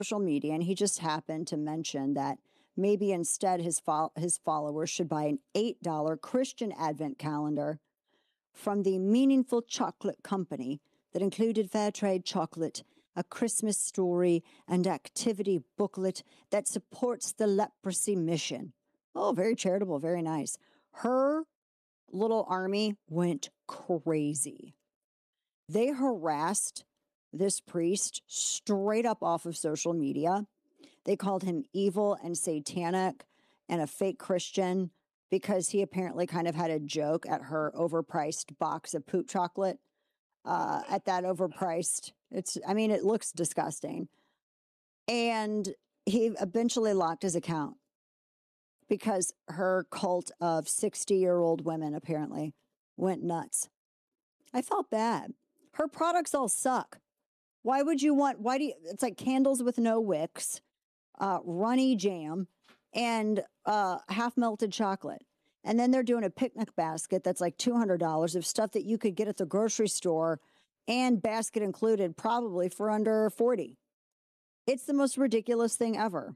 social media, and he just happened to mention that maybe instead his followers should buy an $8 Christian Advent calendar from the Meaningful Chocolate Company that included fair trade chocolate, a Christmas story, and activity booklet that supports the leprosy mission. Oh, very charitable, very nice. Her little army went crazy. They harassed this priest straight up off of social media. They called him evil and satanic and a fake Christian because he apparently kind of had a joke at her overpriced box of poop chocolate. At that overpriced, it looks disgusting. And he eventually locked his account because her cult of 60-year-old women apparently went nuts. I felt bad. Her products all suck. It's like candles with no wicks, runny jam, and half melted chocolate. And then they're doing a picnic basket that's like $200 of stuff that you could get at the grocery store and basket included probably for under $40. It's the most ridiculous thing ever.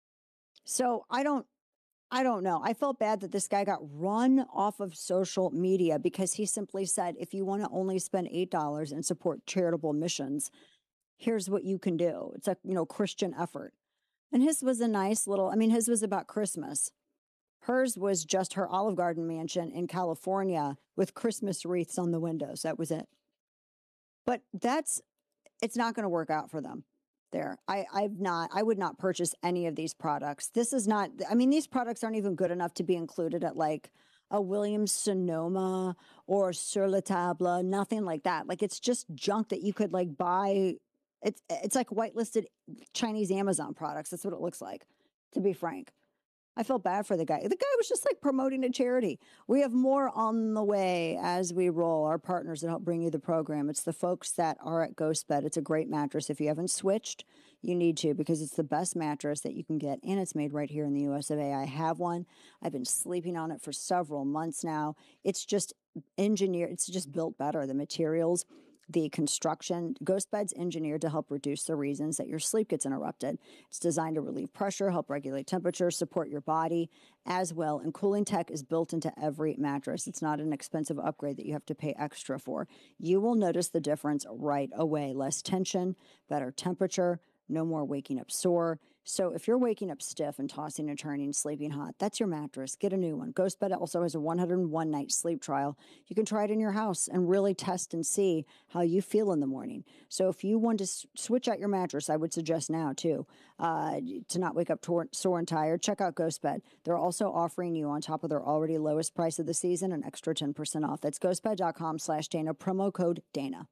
So I don't know. I felt bad that this guy got run off of social media because he simply said, if you want to only spend $8 and support charitable missions, here's what you can do. It's a, Christian effort. And his was a nice little, his was about Christmas. Hers was just her Olive Garden mansion in California with Christmas wreaths on the windows. That was it. But it's not going to work out for them there. I would not purchase any of these products. This is not, these products aren't even good enough to be included at like a Williams Sonoma or Sur La Table, nothing like that. Like it's just junk that you could like buy. It's like whitelisted Chinese Amazon products. That's what it looks like, to be frank. I felt bad for the guy. The guy was just like promoting a charity. We have more on the way as we roll. Our partners that help bring you the program. It's the folks that are at GhostBed. It's a great mattress. If you haven't switched, you need to, because it's the best mattress that you can get, and it's made right here in the US of A. I have one. I've been sleeping on it for several months now. It's just engineered. It's just built better. The materials, the construction, GhostBed's engineered to help reduce the reasons that your sleep gets interrupted. It's designed to relieve pressure, help regulate temperature, support your body as well. And cooling tech is built into every mattress. It's not an expensive upgrade that you have to pay extra for. You will notice the difference right away. Less tension, better temperature, no more waking up sore. So if you're waking up stiff and tossing and turning, sleeping hot, that's your mattress. Get a new one. GhostBed also has a 101-night sleep trial. You can try it in your house and really test and see how you feel in the morning. So if you want to switch out your mattress, I would suggest now too, to not wake up sore and tired, check out GhostBed. They're also offering you, on top of their already lowest price of the season, an extra 10% off. That's ghostbed.com/Dana, promo code Dana.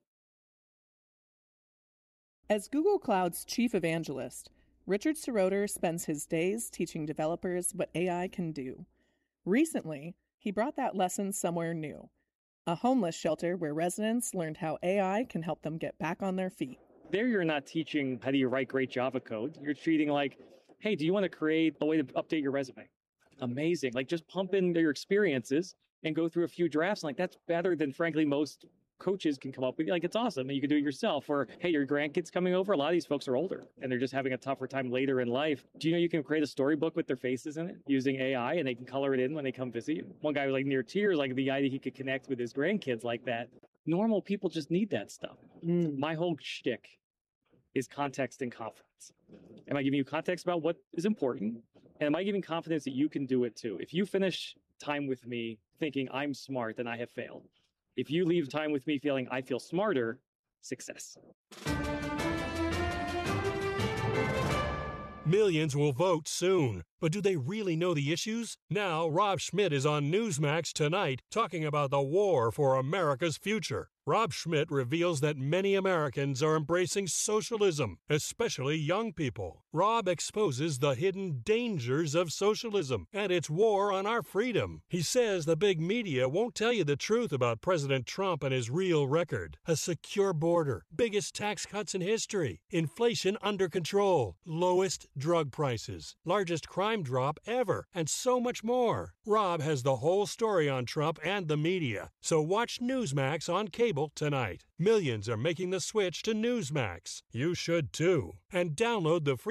As Google Cloud's chief evangelist, Richard Seroter spends his days teaching developers what AI can do. Recently, he brought that lesson somewhere new, a homeless shelter where residents learned how AI can help them get back on their feet. There you're not teaching how do you write great Java code. You're treating like, hey, do you want to create a way to update your resume? Amazing. Like just pump in your experiences and go through a few drafts. Like that's better than, frankly, most coaches can come up with. Like, it's awesome, and you can do it yourself. Or, hey, your grandkids coming over. A lot of these folks are older and they're just having a tougher time later in life. Do you know you can create a storybook with their faces in it using AI, and they can color it in when they come visit you? One guy was like near tears, like the idea he could connect with his grandkids like that. Normal people just need that stuff. My whole shtick is context and confidence. Am I giving you context about what is important? And am I giving confidence that you can do it too? If you finish time with me thinking I'm smart, then I have failed. If you leave time with me feeling I feel smarter, success. Millions will vote soon, but do they really know the issues? Now, Rob Schmidt is on Newsmax tonight talking about the war for America's future. Rob Schmidt reveals that many Americans are embracing socialism, especially young people. Rob exposes the hidden dangers of socialism and its war on our freedom. He says the big media won't tell you the truth about President Trump and his real record. A secure border, biggest tax cuts in history, inflation under control, lowest drug prices, largest crime drop ever, and so much more. Rob has the whole story on Trump and the media, so watch Newsmax on cable cable tonight. Millions are making the switch to Newsmax. You should too. And download the free